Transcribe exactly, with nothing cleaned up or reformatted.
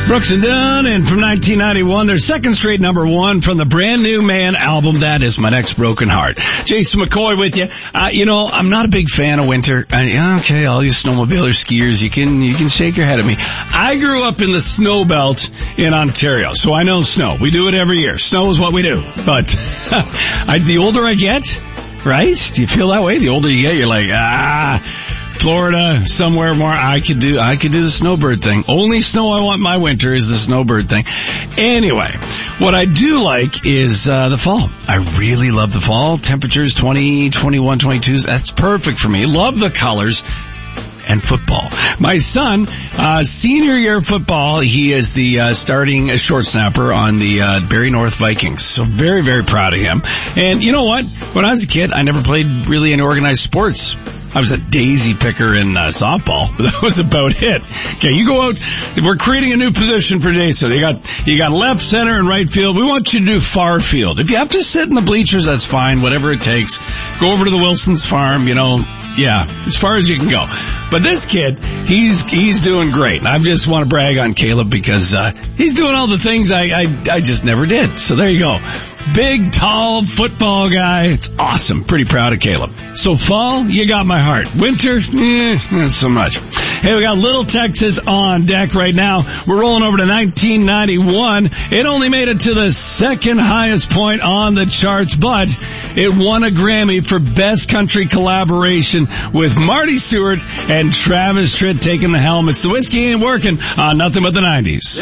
Brooks and Dunn, and from nineteen ninety-one, their second straight number one from the Brand New Man album, That Is My Next Broken Heart. Jason McCoy with you. Uh, you know, I'm not a big fan of winter. I, okay, all you snowmobilers, skiers, you can you can shake your head at me. I grew up in the snow belt in Ontario, so I know snow. We do it every year. Snow is what we do. But I, the older I get, right? Do you feel that way? The older you get, you're like, ah... Florida, somewhere more, I could do, I could do the snowbird thing. Only snow I want my winter is the snowbird thing. Anyway, what I do like is, uh, the fall. I really love the fall. Temperatures twenty, twenty-one, twenty-two. That's perfect for me. Love the colors. And football. My son, uh, senior year football, he is the uh, starting short snapper on the uh, Barrie North Vikings. So very, very proud of him. And you know what? When I was a kid, I never played really any organized sports. I was a daisy picker in uh, softball. That was about it. Okay, you go out. We're creating a new position for Jason. You got you got left, center, and right field. We want you to do far field. If you have to sit in the bleachers, that's fine. Whatever it takes. Go over to the Wilson's farm. You know, yeah, as far as you can go. But this kid, he's he's doing great. I just want to brag on Caleb because uh, he's doing all the things I, I I just never did. So there you go. Big, tall football guy. It's awesome. Pretty proud of Caleb. So fall, you got my heart. Winter, eh, not so much. Hey, we got Little Texas on deck right now. We're rolling over to nineteen ninety-one. It only made it to the second highest point on the charts, but it won a Grammy for Best Country Collaboration with Marty Stewart and Travis Tritt taking the helm. It's The Whiskey Ain't Working on Nothing But the nineties.